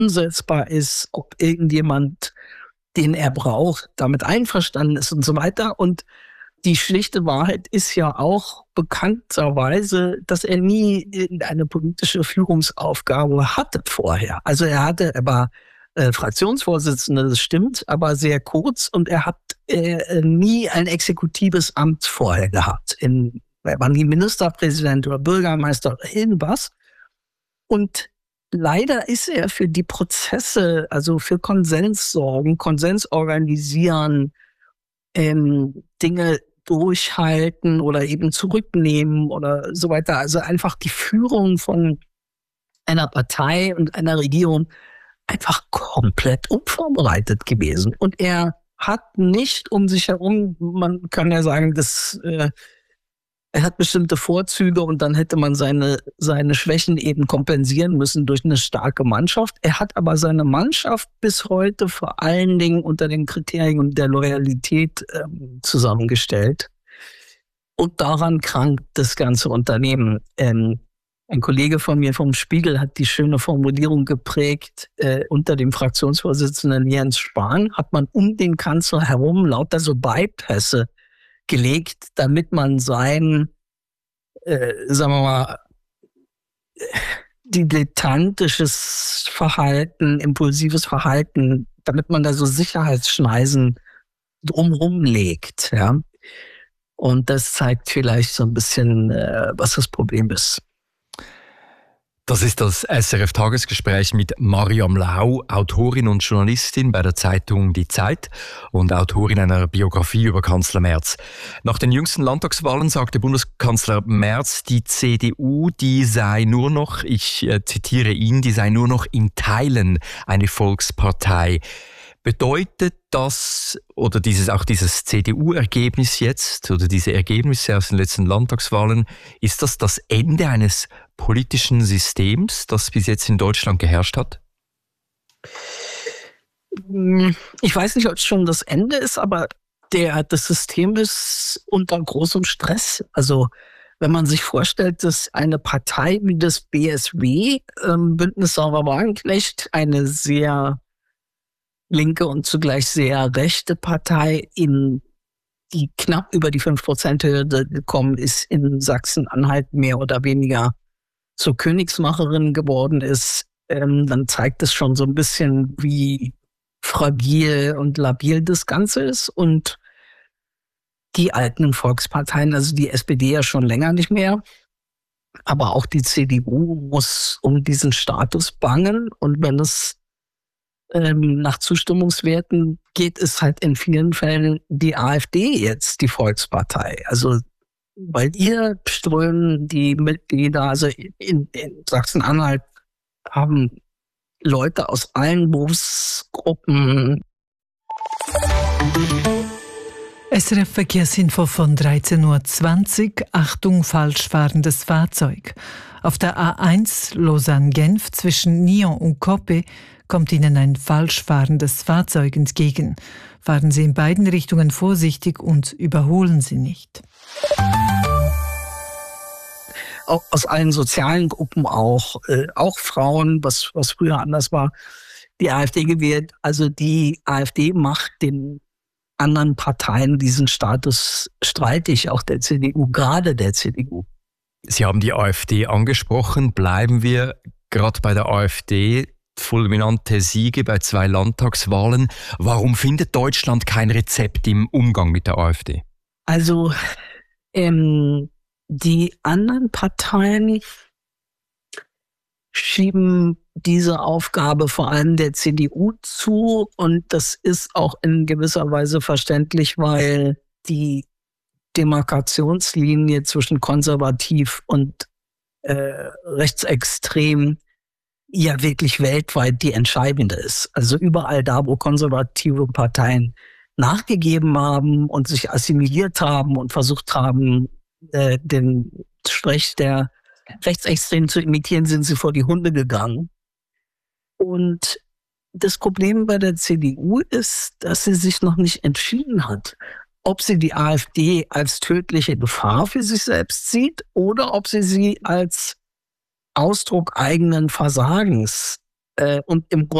umsetzbar ist, ob irgendjemand, den er braucht, damit einverstanden ist und so weiter. Und die schlichte Wahrheit ist ja auch bekannterweise, dass er nie irgendeine politische Führungsaufgabe hatte vorher. Also er war Fraktionsvorsitzender, das stimmt, aber sehr kurz, und er hat nie ein exekutives Amt vorher gehabt. Er war nie Ministerpräsident oder Bürgermeister oder irgendwas. Und leider ist er für die Prozesse, also für Konsens sorgen, Konsens organisieren, Dinge durchhalten oder eben zurücknehmen oder so weiter. Also einfach die Führung von einer Partei und einer Regierung einfach komplett unvorbereitet gewesen. Und er hat nicht um sich herum, man kann ja sagen, er hat bestimmte Vorzüge und dann hätte man seine Schwächen eben kompensieren müssen durch eine starke Mannschaft. Er hat aber seine Mannschaft bis heute vor allen Dingen unter den Kriterien der Loyalität zusammengestellt. Und daran krankt das ganze Unternehmen. Ein Kollege von mir vom Spiegel hat die schöne Formulierung geprägt, unter dem Fraktionsvorsitzenden Jens Spahn hat man um den Kanzler herum lauter so Bypässe gelegt, damit man sein, sagen wir mal, dilettantisches Verhalten, impulsives Verhalten, damit man da so Sicherheitsschneisen drumherum legt. Ja? Und das zeigt vielleicht so ein bisschen, was das Problem ist. Das ist das SRF-Tagesgespräch mit Mariam Lau, Autorin und Journalistin bei der Zeitung Die Zeit und Autorin einer Biografie über Kanzler Merz. Nach den jüngsten Landtagswahlen sagte Bundeskanzler Merz, die CDU, die sei nur noch, ich zitiere ihn, die sei nur noch in Teilen eine Volkspartei. Bedeutet das, oder dieses CDU-Ergebnis jetzt, oder diese Ergebnisse aus den letzten Landtagswahlen, ist das Ende eines politischen Systems, das bis jetzt in Deutschland geherrscht hat? Ich weiß nicht, ob es schon das Ende ist, aber das System ist unter großem Stress. Also wenn man sich vorstellt, dass eine Partei wie das BSW, Bündnis Sarah Wagenknecht, eine sehr linke und zugleich sehr rechte Partei, die knapp über die 5%-Hürde gekommen ist, in Sachsen-Anhalt mehr oder weniger zur Königsmacherin geworden ist, dann zeigt es schon so ein bisschen, wie fragil und labil das Ganze ist. Und die alten Volksparteien, also die SPD ja schon länger nicht mehr, aber auch die CDU muss um diesen Status bangen. Und wenn es nach Zustimmungswerten geht, ist halt in vielen Fällen die AfD jetzt die Volkspartei. Also weil ihr strömen die Mitglieder, also in Sachsen-Anhalt haben Leute aus allen Berufsgruppen. SRF Verkehrsinfo von 13.20 Uhr. Achtung, falsch fahrendes Fahrzeug. Auf der A1 Lausanne-Genf zwischen Nyon und Coppet kommt Ihnen ein falsch fahrendes Fahrzeug entgegen. Fahren Sie in beiden Richtungen vorsichtig und überholen Sie nicht. Auch aus allen sozialen Gruppen auch Frauen, was früher anders war, die AfD gewählt. Also die AfD macht den anderen Parteien diesen Status streitig, auch der CDU, gerade der CDU. Sie haben die AfD angesprochen. Bleiben wir gerade bei der AfD. Fulminante Siege bei 2 Landtagswahlen. Warum findet Deutschland kein Rezept im Umgang mit der AfD? Also die anderen Parteien schieben diese Aufgabe vor allem der CDU zu, und das ist auch in gewisser Weise verständlich, weil die Demarkationslinie zwischen konservativ und rechtsextrem ja wirklich weltweit die entscheidende ist. Also überall da, wo konservative Parteien nachgegeben haben und sich assimiliert haben und versucht haben, den Sprech der Rechtsextremen zu imitieren, sind sie vor die Hunde gegangen. Und das Problem bei der CDU ist, dass sie sich noch nicht entschieden hat, ob sie die AfD als tödliche Gefahr für sich selbst sieht oder ob sie als Ausdruck eigenen Versagens Und im